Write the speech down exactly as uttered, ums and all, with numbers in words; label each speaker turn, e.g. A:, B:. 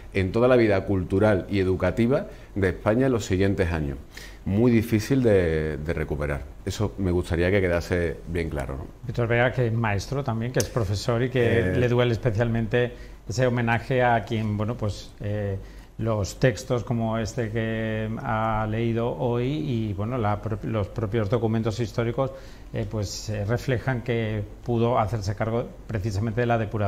A: en toda la vida cultural y educativa de España en los siguientes años. Muy difícil de, de recuperar. Eso me gustaría que quedase bien claro, ¿no?
B: Víctor Vega, que es maestro también, que es profesor y que
A: Eh...
B: le duele especialmente ese homenaje a quien, bueno, pues eh, los textos como este que ha leído hoy y, bueno, la, los propios documentos históricos, eh, pues eh, reflejan que pudo hacerse cargo precisamente de la depuración